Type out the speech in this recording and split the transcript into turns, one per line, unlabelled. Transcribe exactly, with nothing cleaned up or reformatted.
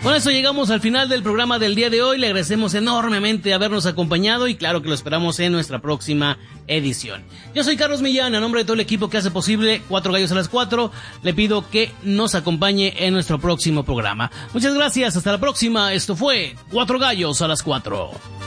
Con eso llegamos al final del programa del día de hoy. Le agradecemos enormemente habernos acompañado y claro que lo esperamos en nuestra próxima edición. Yo soy Carlos Millán, a nombre de todo el equipo que hace posible Cuatro Gallos a las Cuatro, le pido que nos acompañe en nuestro próximo programa. Muchas gracias, hasta la próxima. Esto fue Cuatro Gallos a las Cuatro.